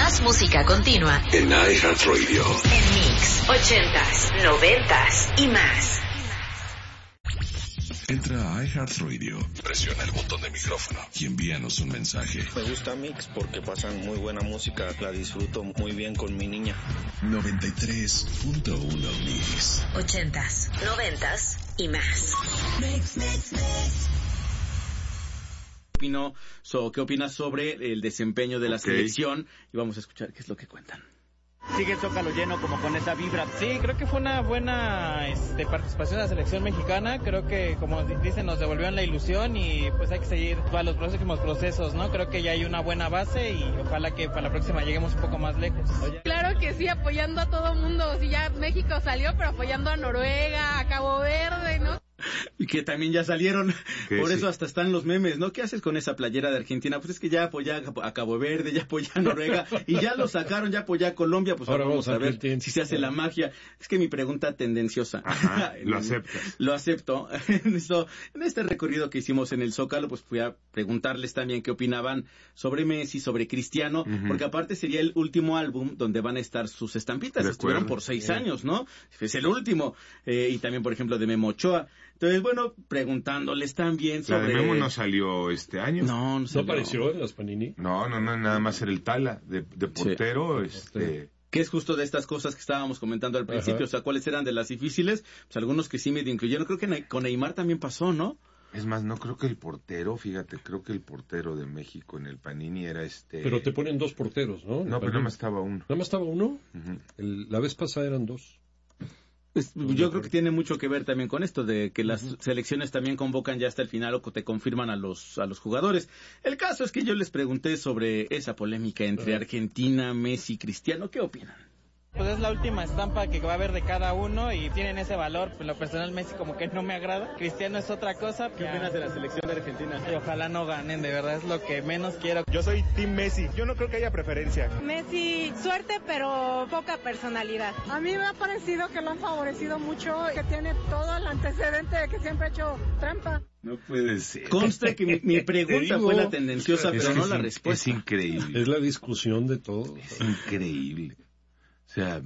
Más música continua en iHeartRadio. En Mix 80s, 90s y más. Entra a iHeartRadio, presiona el botón de micrófono y envíanos un mensaje. Me gusta Mix porque pasan muy buena música, la disfruto muy bien con mi niña. 93.1 Mix. 80s, 90s y más. ¿Qué opinas sobre el desempeño de la selección? Y vamos a escuchar qué es lo que cuentan. Sigue el Zócalo lleno como con esa vibra. Sí, creo que fue una buena participación de la selección mexicana. Creo que, como dicen, nos devolvieron la ilusión y pues hay que seguir para los próximos procesos, ¿no? Creo que ya hay una buena base y ojalá que para la próxima lleguemos un poco más lejos. Claro que sí, apoyando a todo mundo. Si ya México salió, pero apoyando a Noruega, a Cabo Verde, ¿no? Y que también ya salieron, por sí. eso hasta están los memes, ¿no? ¿Qué haces con esa playera de Argentina? Pues es que ya apoyé a Cabo Verde, ya apoyé a Noruega, y ya lo sacaron, ya apoyé a Colombia, pues ahora vamos a ver si se hace la magia. Es que mi pregunta tendenciosa. Ajá, lo aceptas. Lo acepto. En este recorrido que hicimos en el Zócalo, pues fui a preguntarles también qué opinaban sobre Messi, sobre Cristiano, porque aparte sería el último álbum donde van a estar sus estampitas. Estuvieron por 6 años, ¿no? Es el último. Y también, por ejemplo, de Memo Ochoa. Entonces, bueno, preguntándoles también sobre... ¿La de Memo no salió este año? No apareció en las Panini. No, nada más era el Tala, de portero, Que es justo de estas cosas que estábamos comentando al principio, o sea, cuáles eran de las difíciles, pues algunos que sí medio incluyeron, creo que con Neymar también pasó, ¿no? Es más, no creo que el portero, creo que el portero de México en el Panini era Pero te ponen 2 porteros, ¿no? No, pero nada más estaba uno. ¿Nada más estaba uno? Uh-huh. La vez pasada eran 2. Yo creo que tiene mucho que ver también con esto, de que las selecciones también convocan ya hasta el final o te confirman a los jugadores. El caso es que yo les pregunté sobre esa polémica entre Argentina, Messi y Cristiano. ¿Qué opinan? Pues es la última estampa que va a haber de cada uno y tienen ese valor. En lo personal, Messi como que no me agrada. Cristiano es otra cosa. ¿Qué opinas de la selección de Argentina? Y ojalá no ganen, de verdad es lo que menos quiero. Yo soy Team Messi. Yo no creo que haya preferencia. Messi, suerte, pero poca personalidad. A mí me ha parecido que lo han favorecido mucho, que tiene todo el antecedente de que siempre ha hecho trampa. No puede ser. Consta que mi pregunta fue la tendenciosa, pero no la respuesta. Es increíble. Es la discusión de todo. Es increíble. O sea,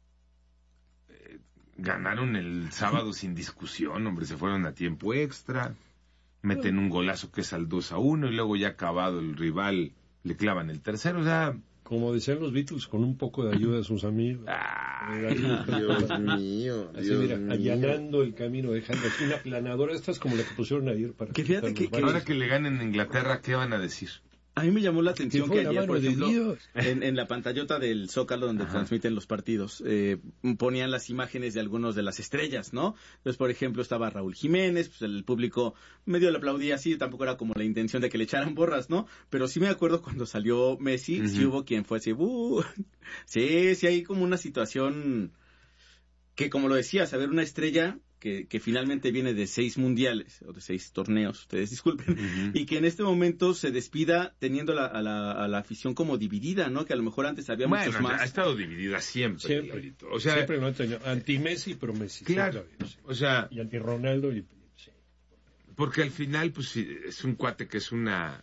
ganaron el sábado sin discusión, hombre, se fueron a tiempo extra, meten un golazo que es al 2-1 y luego ya acabado el rival le clavan el tercero, o sea... Como decían los Beatles, con un poco de ayuda de sus amigos. Dios mío. Así, mira, allanando el camino, dejando así una planadora. Esta es como la que pusieron ayer para... Que fíjate que ahora que le ganen en Inglaterra, ¿qué van a decir? A mí me llamó la atención que ayer, por ejemplo, Dios. en la pantallota del Zócalo donde transmiten los partidos, ponían las imágenes de algunos de las estrellas, ¿no? Entonces, por ejemplo, estaba Raúl Jiménez, pues el público medio le aplaudía así, tampoco era como la intención de que le echaran borras, ¿no? Pero sí me acuerdo cuando salió Messi, sí hubo quien fue así, sí hay como una situación que, como lo decías, a ver, una estrella que finalmente viene de 6 mundiales, o de 6 torneos, ustedes disculpen, y que en este momento se despida teniendo a la afición como dividida, ¿no? Que a lo mejor antes había muchos más. Ha estado dividida siempre. O sea, siempre no ha tenido anti-Messi, pero Messi. Claro, sí. O sea... Y anti-Ronaldo, sí. Porque al final, pues, es un cuate que es una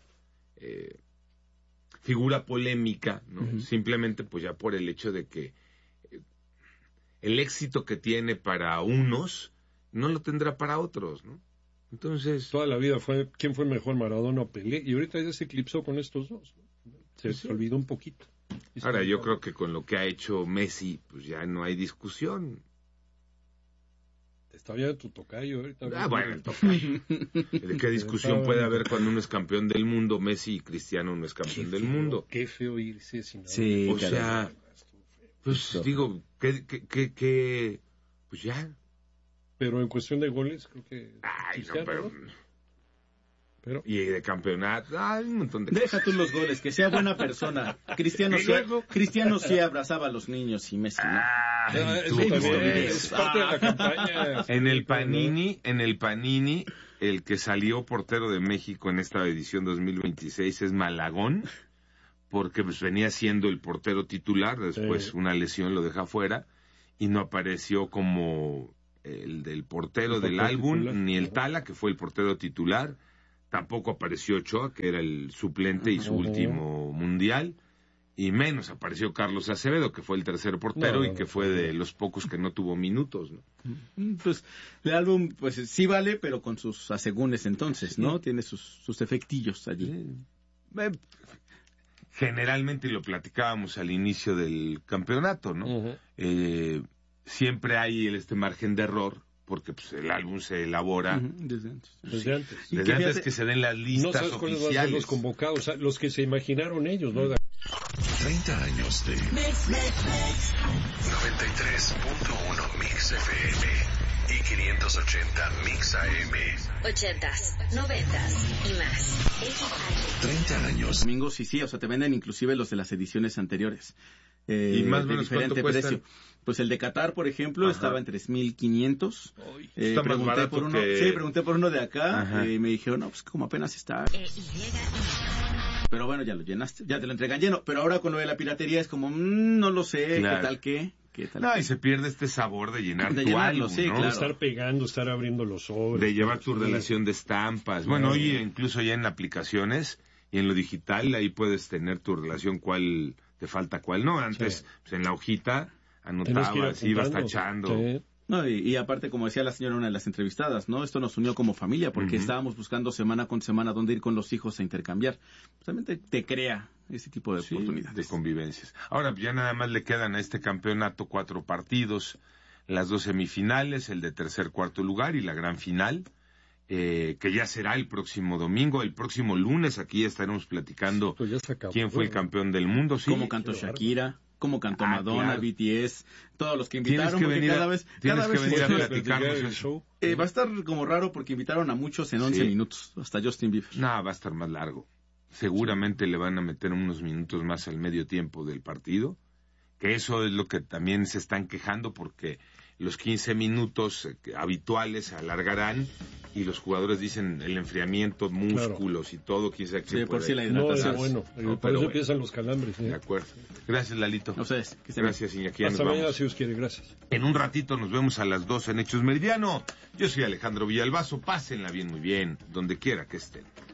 figura polémica, ¿no? Simplemente, pues, ya por el hecho de que el éxito que tiene para unos no lo tendrá para otros, ¿no? Entonces... Toda la vida fue, ¿quién fue mejor, Maradona o Pelé? Y ahorita ya se eclipsó con estos dos, ¿no? Se olvidó un poquito. Ahora, yo creo que con lo que ha hecho Messi, pues ya no hay discusión. Está bien tu tocayo ahorita. Bueno, el tocayo. ¿De qué discusión puede haber cuando uno es campeón del mundo? Messi y Cristiano no es campeón del mundo. Qué feo irse sin... Sí, o sea, pues digo, que pues ya... Pero en cuestión de goles, creo que... Ay, no, pero... Y de campeonato, un montón de Deja cosas. tú los goles, que sea buena persona. Cristiano sí abrazaba a los niños y Messi, ¿no? Es parte de la campaña. En el Panini, el que salió portero de México en esta edición 2026 es Malagón, porque pues venía siendo el portero titular, después una lesión lo deja fuera, y no apareció como... el del portero del álbum, titular, ni el Tala, que fue el portero titular, tampoco apareció Ochoa, que era el suplente y su último mundial, y menos apareció Carlos Acevedo, que fue el tercer portero y que fue de los pocos que no tuvo minutos, ¿no? Pues el álbum, pues sí vale, pero con sus asegúnes entonces, ¿no? Tiene sus efectillos allí. Generalmente lo platicábamos al inicio del campeonato, ¿no? Siempre hay este margen de error, porque pues, el álbum se elabora desde antes. Desde antes que se den las listas no sabes cuáles van a ser los convocados, o sea, los que se imaginaron ellos, ¿no? 30 años de 93.1 Mix FM y 580 Mix AM. 80s, 90s y más. 30 años. Domingos, sí, o sea, te venden inclusive los de las ediciones anteriores. ¿Y más o menos diferente cuánto precio? Pues el de Qatar, por ejemplo, estaba en 3,500. Está más barato por uno, que... Sí, pregunté por uno de acá y me dijeron, no, pues como apenas está. Pero bueno, ya lo llenaste, ya te lo entregan lleno. Pero ahora con lo de la piratería es como, no lo sé, claro. ¿qué tal? No, y se pierde este sabor de llenar de tu llenarlo, álbum, sí, ¿no? claro. De estar pegando, estar abriendo los sobres. De llevar tu relación de estampas. Bueno, hoy incluso ya en aplicaciones y en lo digital, ahí puedes tener tu relación, cuál te falta, cuál no. Antes, pues en la hojita anotabas, ibas tachando. Sí. No, y aparte, como decía la señora en una de las entrevistadas, ¿no? Esto nos unió como familia porque estábamos buscando semana con semana dónde ir con los hijos a intercambiar. Realmente te crea ese tipo de oportunidades. De convivencias. Ahora, ya nada más le quedan a este campeonato 4 partidos, las 2 semifinales, el de tercer, cuarto lugar y la gran final, que ya será el próximo domingo. El próximo lunes aquí ya estaremos platicando pues ya se acabó, quién fue el campeón del mundo. Sí. Cómo cantó Shakira, cómo cantó Madonna, claro. BTS, todos los que invitaron. Tienes que venir cada vez a platicarnos el eso. show. Va a estar como raro porque invitaron a muchos en 11 minutos, hasta Justin Bieber. No, va a estar más largo. Seguramente le van a meter unos minutos más al medio tiempo del partido, que eso es lo que también se están quejando porque los 15 minutos habituales se alargarán y los jugadores dicen el enfriamiento, músculos y todo, quizá que sí, por si la hidratación. Por eso empiezan los calambres. De acuerdo. Gracias, Lalito. Ustedes. Gracias, Iñaki. Hasta mañana, si os quiere. Gracias. En un ratito nos vemos a las 12 en Hechos Meridiano. Yo soy Alejandro Villalbazo. Pásenla bien, muy bien, donde quiera que estén.